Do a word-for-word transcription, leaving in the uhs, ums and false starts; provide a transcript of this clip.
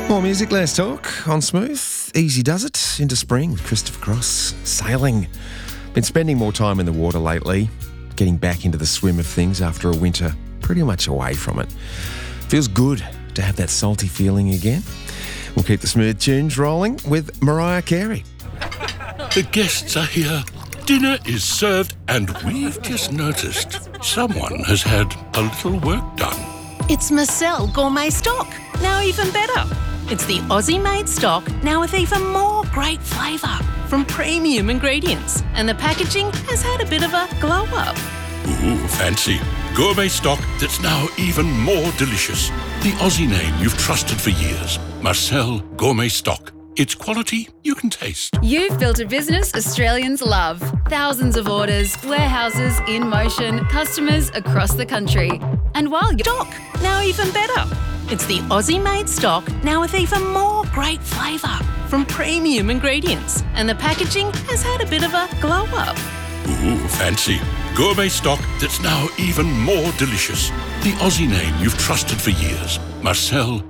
More music, less talk on Smooth. Easy does it into spring with Christopher Cross. Sailing. Been spending more time in the water lately, getting back into the swim of things after a winter pretty much away from it. Feels good to have that salty feeling again. We'll keep the smooth tunes rolling with Mariah Carey. The guests are here. Dinner is served, and we've just noticed someone has had a little work done. It's Marcel Gourmet Stock, now even better. It's the Aussie-made stock, now with even more great flavour from premium ingredients. And the packaging has had a bit of a glow-up. Ooh, fancy. Gourmet stock that's now even more delicious. The Aussie name you've trusted for years. Marcel Gourmet Stock. It's quality you can taste. You've built a business Australians love. Thousands of orders, warehouses in motion, customers across the country. And while you're Stock, now even better. It's the Aussie-made stock, now with even more great flavour from premium ingredients. And the packaging has had a bit of a glow-up. Ooh, fancy. Gourmet stock that's now even more delicious. The Aussie name you've trusted for years. Marcel